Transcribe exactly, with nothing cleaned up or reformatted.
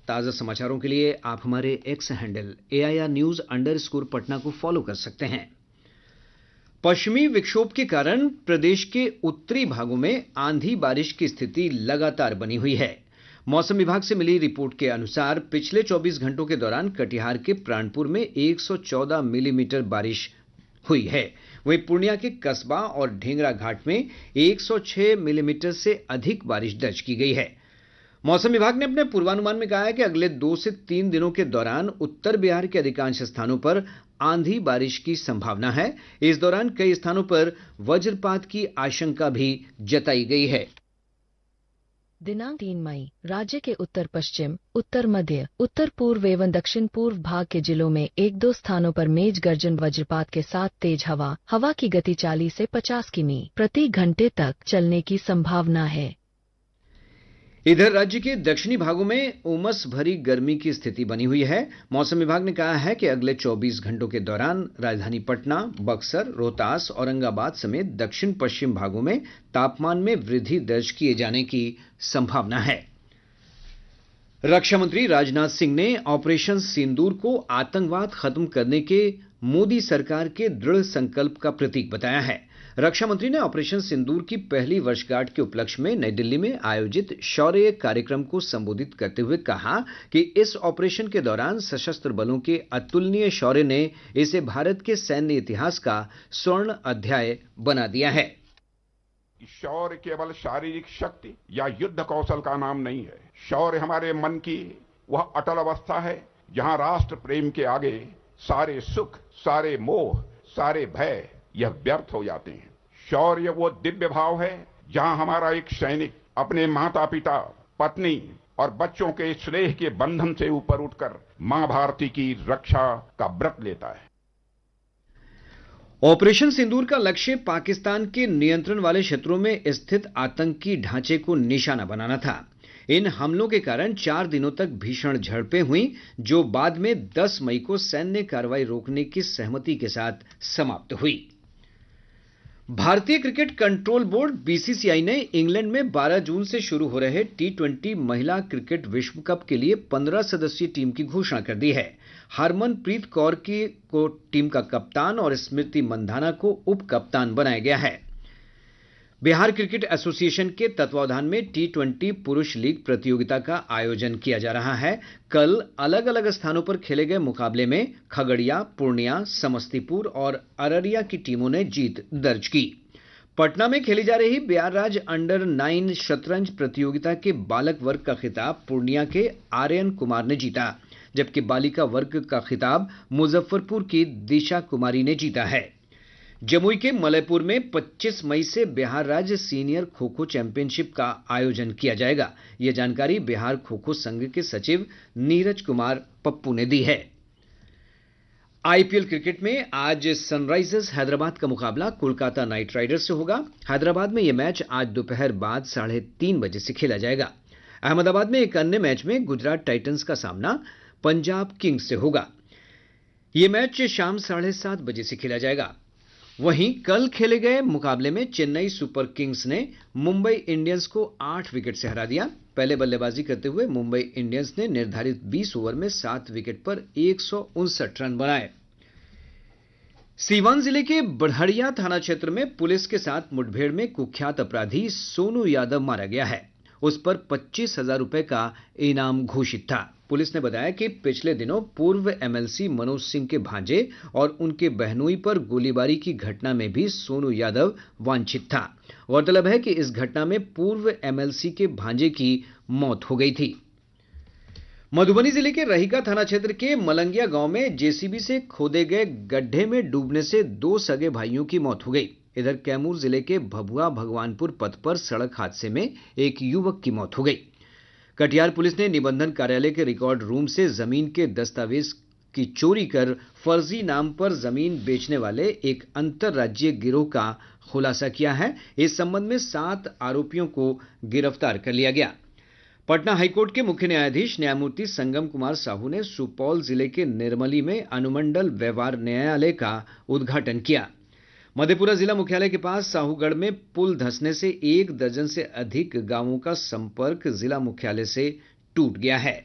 ताज़ा समाचारों के लिए आप हमारे x handle A I R news under score Patna को फॉलो कर सकते हैं। पश्चिमी विक्षोभ के कारण प्रदेश के उत्तरी भागों में आंधी बारिश की स्थिति लगातार बनी हुई है। मौसम विभाग से मिली रिपोर्ट के अनुसार पिछले चौबीस घंटों के दौरान कटिहार के प्राणपुर में एक सौ चौदह मिलीमीटर बारिश हुई है। वहीं पूर्णिया के कस्बा और ढेंगरा घाट में एक सौ छह मिलीमीटर से अधिक बारिश दर्ज की गई है। मौसम विभाग ने अपने पूर्वानुमान में कहा है कि अगले दो से तीन दिनों के दौरान उत्तर बिहार के अधिकांश स्थानों पर आंधी बारिश की संभावना है। इस दौरान कई स्थानों पर वज्रपात की आशंका भी जताई गई है। दिनांक तीन मई राज्य के उत्तर पश्चिम, उत्तर मध्य, उत्तर पूर्व एवं दक्षिण पूर्व भाग के जिलों में एक दो स्थानों पर मेघ गर्जन वज्रपात के साथ तेज हवा हवा की गति चालीस से पचास किमी प्रति घंटे तक चलने की संभावना है। इधर राज्य के दक्षिणी भागों में उमस भरी गर्मी की स्थिति बनी हुई है। मौसम विभाग ने कहा है कि अगले चौबीस घंटों के दौरान राजधानी पटना, बक्सर, रोहतास, औरंगाबाद समेत दक्षिण पश्चिम भागों में तापमान में वृद्धि दर्ज किए जाने की संभावना है। रक्षा मंत्री राजनाथ सिंह ने ऑपरेशन सिंदूर को आतंकवाद खत्म करने के मोदी सरकार के दृढ़ संकल्प का प्रतीक बताया है। रक्षा मंत्री ने ऑपरेशन सिंदूर की पहली वर्षगांठ के उपलक्ष्य में नई दिल्ली में आयोजित शौर्य कार्यक्रम को संबोधित करते हुए कहा कि इस ऑपरेशन के दौरान सशस्त्र बलों के अतुलनीय शौर्य ने इसे भारत के सैन्य इतिहास का स्वर्ण अध्याय बना दिया है। शौर्य केवल शारीरिक शक्ति या युद्ध कौशल का नाम नहीं है। शौर्य हमारे मन की वह अटल अवस्था है जहां राष्ट्र प्रेम के आगे सारे सुख, सारे मोह, सारे भय यह व्यर्थ हो जाते हैं। शौर्य वो दिव्य भाव है जहां हमारा एक सैनिक अपने माता पिता, पत्नी और बच्चों के स्नेह के बंधन से ऊपर उठकर मां भारती की रक्षा का व्रत लेता है। ऑपरेशन सिंदूर का लक्ष्य पाकिस्तान के नियंत्रण वाले क्षेत्रों में स्थित आतंकी ढांचे को निशाना बनाना था। इन हमलों के कारण चार दिनों तक भीषण झड़पें हुई, जो बाद में दस मई को सैन्य कार्रवाई रोकने की सहमति के साथ समाप्त हुई। भारतीय cricket control board B C सी आई ने इंग्लैंड में बारह जून से शुरू हो रहे टी ट्वेंटी महिला क्रिकेट विश्व कप के लिए पंद्रह सदस्यीय टीम की घोषणा कर दी है। हरमनप्रीत कौर की को टीम का कप्तान और स्मृति मंधाना को उप कप्तान बनाया गया है। बिहार क्रिकेट एसोसिएशन के तत्वावधान में टी ट्वेंटी पुरुष लीग प्रतियोगिता का आयोजन किया जा रहा है। कल अलग अलग स्थानों पर खेले गए मुकाबले में खगड़िया, पूर्णिया, समस्तीपुर और अररिया की टीमों ने जीत दर्ज की। पटना में खेली जा रही बिहार राज्य अंडर नाइन शतरंज प्रतियोगिता के बालक वर्ग का खिताब पूर्णिया के आर्यन कुमार ने जीता, जबकि बालिका वर्ग का खिताब मुजफ्फरपुर की दिशा कुमारी ने जीता है। जमुई के मलयपुर में पच्चीस मई से बिहार राज्य सीनियर खो खो चैंपियनशिप का आयोजन किया जाएगा। यह जानकारी बिहार खो खो संघ के सचिव नीरज कुमार पप्पू ने दी है। आई पी एल क्रिकेट में आज सनराइजर्स हैदराबाद का मुकाबला कोलकाता नाइट राइडर्स से होगा। हैदराबाद में यह मैच आज दोपहर बाद साढ़े तीन बजे से खेला जाएगा। अहमदाबाद में एक अन्य मैच में गुजरात टाइटंस का सामना पंजाब किंग्स से होगा। यह मैच शाम साढ़े सात बजे से खेला जाएगा। वहीं कल खेले गए मुकाबले में चेन्नई सुपर किंग्स ने मुंबई इंडियंस को आठ विकेट से हरा दिया। पहले बल्लेबाजी करते हुए मुंबई इंडियंस ने निर्धारित बीस ओवर में सात विकेट पर एक सौ उनसठ रन बनाए। सीवान जिले के बढ़िया थाना क्षेत्र में पुलिस के साथ मुठभेड़ में कुख्यात अपराधी सोनू यादव मारा गया है। उस पर पच्चीस हजार रुपए का इनाम घोषित था। पुलिस ने बताया कि पिछले दिनों पूर्व M L C Manoj Singh के भांजे और उनके बहनोई पर गोलीबारी की घटना में भी सोनू यादव वांछित था। गौरतलब है कि इस घटना में पूर्व एम एल सी के भांजे की मौत हो गई थी। मधुबनी जिले के रहिका थाना क्षेत्र के मलंगिया गांव में जे सी बी से खोदे गए गड्ढे में डूबने से दो सगे भाइयों की मौत हो गई। इधर कैमूर जिले के भभुआ भगवानपुर पथ पर सड़क हादसे में एक युवक की मौत हो गई। कटिहार पुलिस ने निबंधन कार्यालय के रिकॉर्ड रूम से जमीन के दस्तावेज की चोरी कर फर्जी नाम पर जमीन बेचने वाले एक अंतरराज्यीय गिरोह का खुलासा किया है। इस संबंध में सात आरोपियों को गिरफ्तार कर लिया गया। पटना हाईकोर्ट के मुख्य न्यायाधीश न्यायमूर्ति संगम कुमार साहू ने सुपौल जिले के निर्मली में अनुमंडल व्यवहार न्यायालय का उद्घाटन किया। मधेपुरा जिला मुख्यालय के पास साहूगढ़ में पुल धंसने से एक दर्जन से अधिक गांवों का संपर्क जिला मुख्यालय से टूट गया है।